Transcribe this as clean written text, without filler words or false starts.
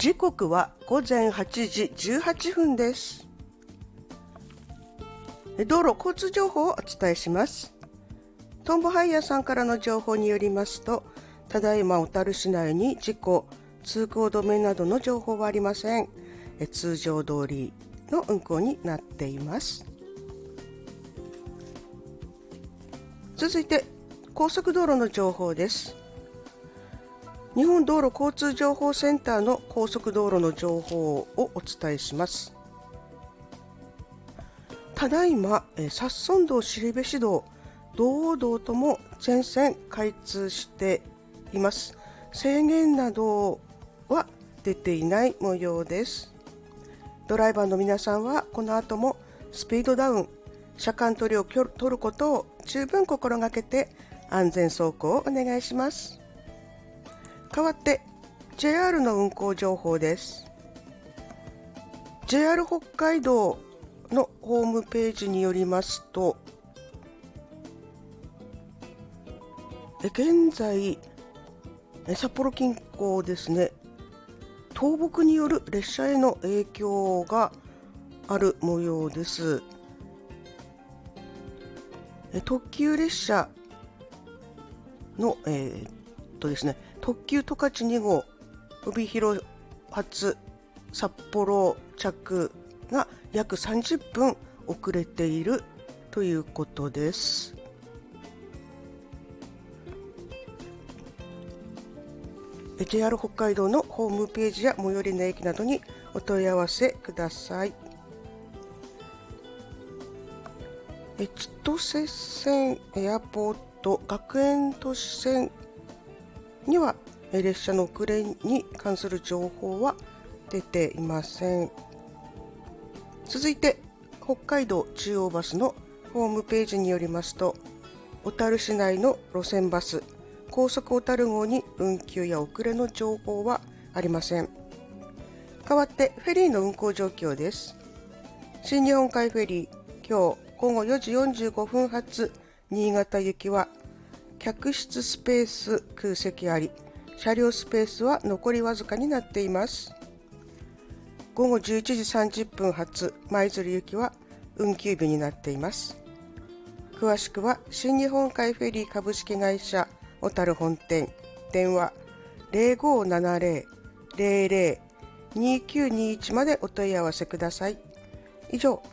時刻は午前8時18分です。道路交通情報をお伝えします。トンボハイヤーさんからの情報によりますと、ただいま小樽市内に事故、通行止めなどの情報はありません。通常通りの運行になっています。続いて高速道路の情報です。日本道路交通情報センターの高速道路の情報をお伝えします。ただいま札村道、後部市道、道央道とも全線開通しています。制限などは出ていない模様です。ドライバーの皆さんはこの後もスピードダウン、車間距離を取ることを十分心がけて安全走行をお願いします。代わって JR の運行情報です。 JR 北海道のホームページによりますと、現在札幌近郊ですね、倒木による列車への影響がある模様です。特急列車のですね、特急十勝2号帯広発札幌着が約30分遅れているということです。JR 北海道のホームページや最寄りの駅などにお問い合わせください。千歳線エアポート学園都市線には列車の遅れに関する情報は出ていません。続いて北海道中央バスのホームページによりますと、小樽市内の路線バス高速小樽号に運休や遅れの情報はありません。代わってフェリーの運航状況です。新日本海フェリー、今日午後4時45分発新潟行きは客室スペース空席あり、車両スペースは残りわずかになっています。午後11時30分発舞鶴行きは運休日になっています。詳しくは新日本海フェリー株式会社小樽本店、電話 0570-002921 までお問い合わせください。以上、